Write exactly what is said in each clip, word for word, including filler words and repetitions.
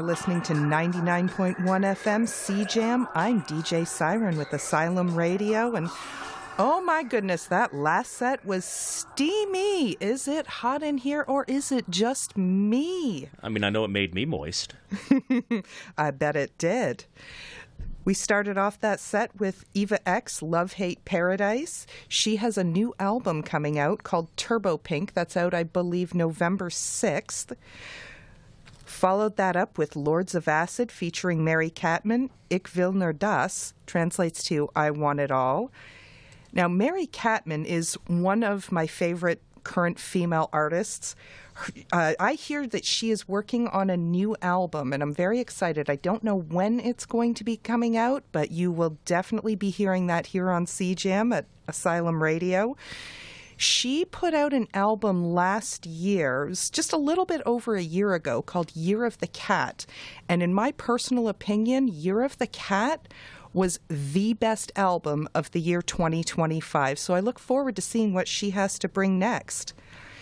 listening to ninety-nine point one F M C Jam. I'm D J Siren with Asylum Radio, and oh my goodness, that last set was steamy. Is it hot in here, or is it just me? I mean, I know it made me moist. I bet it did. We started off that set with Eva X, Love Hate Paradise. She has a new album coming out called Turbo Pink. That's out, I believe, November sixth. Followed that up with Lords of Acid featuring Mary Catman. Ik wil naar das translates to I Want It All. Now, Mary Catman is one of my favorite current female artists. Uh, I hear that she is working on a new album, and I'm very excited. I don't know when it's going to be coming out, but you will definitely be hearing that here on C Jam at Asylum Radio. She put out an album last year, it was just a little bit over a year ago, called Year of the Cat. And in my personal opinion, Year of the Cat was the best album of the year twenty twenty-five. So I look forward to seeing what she has to bring next.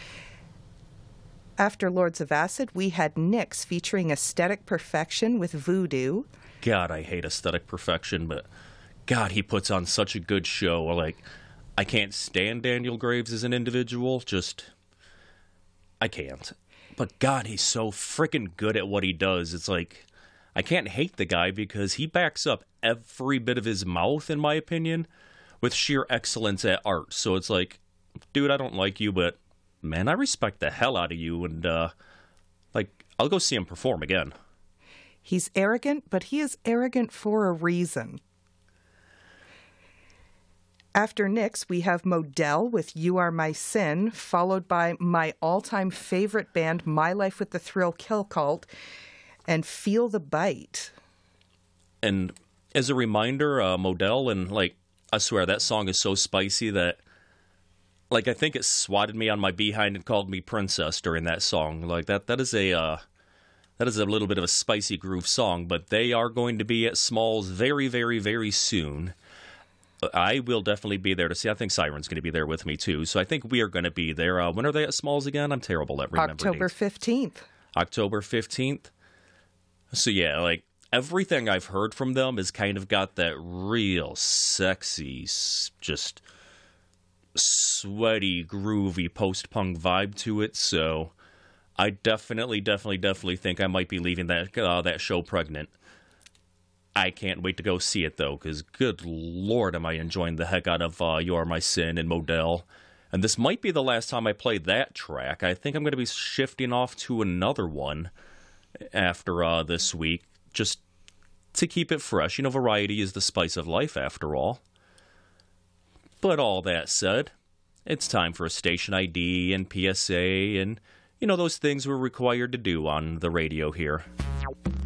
After Lords of Acid, we had Nyx featuring Aesthetic Perfection with Voodoo. God, I hate Aesthetic Perfection, but God, he puts on such a good show. Like, I can't stand Daniel Graves as an individual, just, I can't. But God, he's so freaking good at what he does. It's like, I can't hate the guy because he backs up every bit of his mouth, in my opinion, with sheer excellence at art. So it's like, dude, I don't like you, but man, I respect the hell out of you, and, uh, like, I'll go see him perform again. He's arrogant, but he is arrogant for a reason. After Nyx, we have Modell with You Are My Sin, followed by my all-time favorite band, My Life with the Thrill Kill Cult, and Feel the Bite. And as a reminder, uh, Modell, and, like, I swear, that song is so spicy that, like, I think it swatted me on my behind and called me princess during that song. Like, that that is a uh, that is a little bit of a spicy groove song, but they are going to be at Smalls very, very, very soon. I will definitely be there to see. I think Siren's going to be there with me, too. So I think we are going to be there. Uh, when are they at Smalls again? I'm terrible at remembering. October fifteenth. October fifteenth. So, yeah, like, everything I've heard from them has kind of got that real sexy, just sweaty, groovy post-punk vibe to it, so I definitely, definitely, definitely think I might be leaving that uh, that show pregnant. I can't wait to go see it, though, because good lord am I enjoying the heck out of uh, You Are My Sin and Modell. And this might be the last time I play that track. I think I'm going to be shifting off to another one after uh, this week, just to keep it fresh. You know, variety is the spice of life, after all. But all that said, it's time for a station I D and P S A and, you know, those things we're required to do on the radio here.